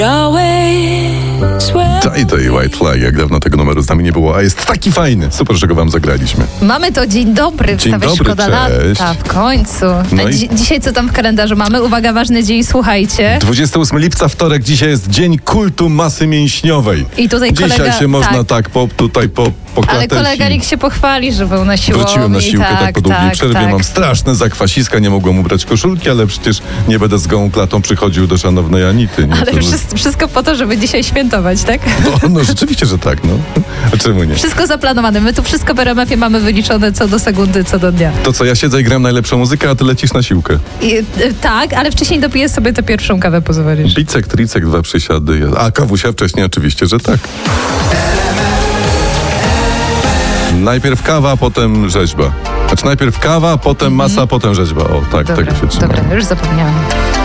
Tie White Flag, jak dawno tego numeru z nami nie było, a jest taki fajny. Super, że go wam zagraliśmy. Mamy to dzień dobry, Dzień wstawaj, dobry, szkoda cześć. lata, w końcu. No A i- dzisiaj co tam w kalendarzu mamy? Uwaga, ważny dzień, słuchajcie. 28 lipca, wtorek, dzisiaj jest Dzień Kultu Masy Mięśniowej. I tutaj Dzisiaj kolega- się można tak. poklatać. Ale kolega nikt się pochwali, że był na siłowni. Wróciłem na siłkę tak po długiej przerwie. tak. Mam straszne zakwasiska, nie mogłem ubrać koszulki, ale przecież nie będę z gołą klatą przychodził do szanownej Anity. Nie? Ale To- wszystko po to, żeby dzisiaj świętować, tak? No rzeczywiście, że tak, no. A czemu nie? Wszystko zaplanowane. My tu wszystko w RMF-ie mamy wyliczone co do sekundy, co do dnia. To co, ja siedzę i gram najlepszą muzykę, a ty lecisz na siłkę. Tak, ale wcześniej dopiję sobie tę pierwszą kawę, pozwolisz. Bicek, tricek, 2 przysiady. A kawusia wcześniej oczywiście, że tak. Najpierw kawa, potem rzeźba. Znaczy najpierw kawa, potem masa, potem rzeźba. O, tak, tego się trzyma. Dobra, już zapomniałam.